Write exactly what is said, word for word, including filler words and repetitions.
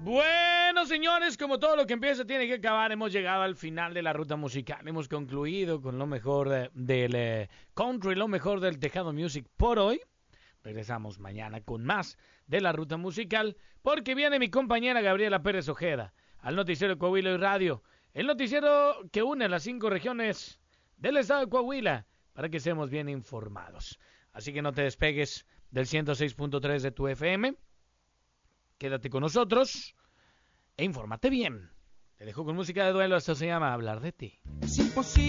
Bueno, señores, como todo lo que empieza tiene que acabar, hemos llegado al final de la ruta musical. Hemos concluido con lo mejor eh, del eh, country, lo mejor del Tejado Music por hoy. Regresamos mañana con más de la ruta musical, porque viene mi compañera Gabriela Pérez Ojeda al noticiero Coahuila y Radio, el noticiero que une a las cinco regiones del estado de Coahuila para que estemos bien informados. Así que no te despegues del ciento seis punto tres de tu F M. Quédate con nosotros e infórmate bien. Te dejo con música de duelo, esto se llama Hablar de ti. Es imposible.